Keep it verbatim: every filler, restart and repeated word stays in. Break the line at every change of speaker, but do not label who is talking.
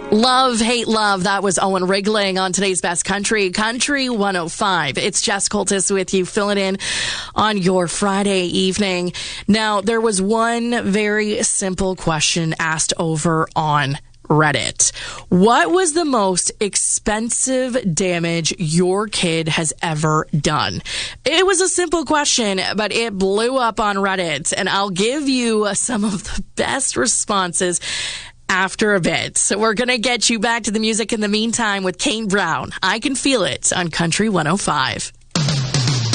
Love, hate, love. That was Owen Rigling on today's Best Country, Country one oh five. It's Jess Coltis with you, filling in on your Friday evening. Now, there was one very simple question asked over on Reddit. What was the most expensive damage your kid has ever done? It was a simple question, but it blew up on Reddit, and I'll give you some of the best responses after a bit. So we're going to get you back to the music in the meantime with Kane Brown. I Can Feel It on Country one oh five.